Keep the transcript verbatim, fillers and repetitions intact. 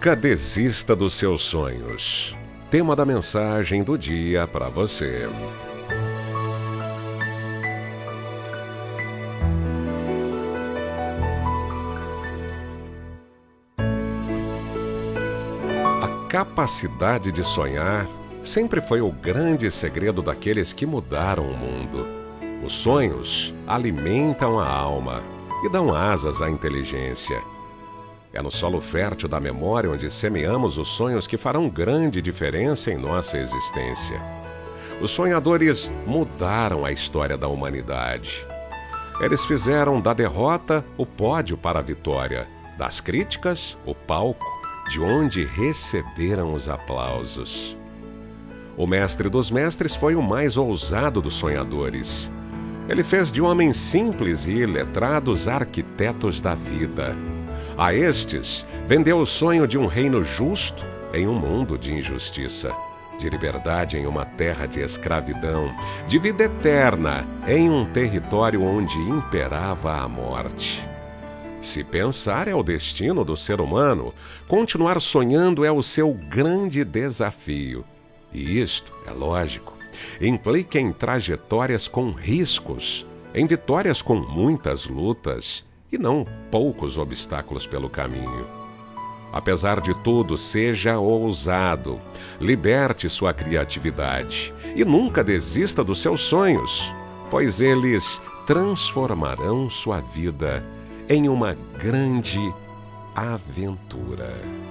Nunca desista dos seus sonhos. Tema da mensagem do dia para você. A capacidade de sonhar sempre foi o grande segredo daqueles que mudaram o mundo. Os sonhos alimentam a alma e dão asas à inteligência. É no solo fértil da memória onde semeamos os sonhos que farão grande diferença em nossa existência. Os sonhadores mudaram a história da humanidade. Eles fizeram da derrota o pódio para a vitória, das críticas o palco, de onde receberam os aplausos. O mestre dos mestres foi o mais ousado dos sonhadores. Ele fez de homens simples e iletrados arquitetos da vida. A estes, vendeu o sonho de um reino justo em um mundo de injustiça, de liberdade em uma terra de escravidão, de vida eterna em um território onde imperava a morte. Se pensar é o destino do ser humano, continuar sonhando é o seu grande desafio. E isto, é lógico, implica em trajetórias com riscos, em vitórias com muitas lutas, e não poucos obstáculos pelo caminho. Apesar de tudo, seja ousado, liberte sua criatividade e nunca desista dos seus sonhos, pois eles transformarão sua vida em uma grande aventura.